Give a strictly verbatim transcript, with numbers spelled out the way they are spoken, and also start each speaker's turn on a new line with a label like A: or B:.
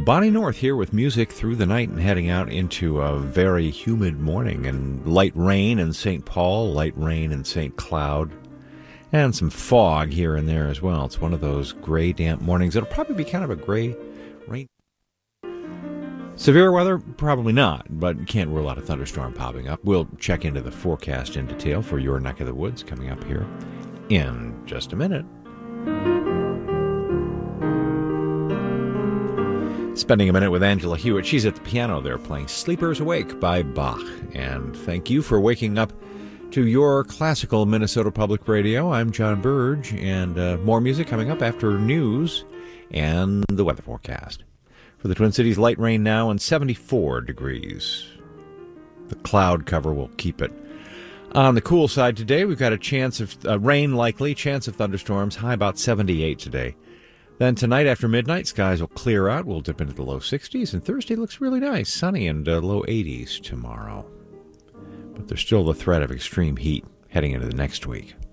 A: Bonnie North here with music through the night and heading out into a very humid morning and light rain in Saint Paul, light rain in Saint Cloud, and some fog here and there as well. It's one of those gray, damp mornings. It'll probably be kind of a gray, rain. Severe weather? Probably not, but you can't rule out a thunderstorm popping up. We'll check into the forecast in detail for your neck of the woods coming up here in just a minute. Spending a minute with Angela Hewitt. She's at the piano there playing Sleepers Awake by Bach. And thank you for waking up to your classical Minnesota Public Radio. I'm John Burge, and uh, more music coming up after news and the weather forecast. For the Twin Cities, light rain now and seventy-four degrees. The cloud cover will keep it. On the cool side today, we've got a chance of uh, rain likely, chance of thunderstorms, high about seventy-eight today. Then tonight after midnight, skies will clear out. We'll dip into the low sixties, and Thursday looks really nice, sunny and uh, low eighties tomorrow. But there's still the threat of extreme heat heading into the next week.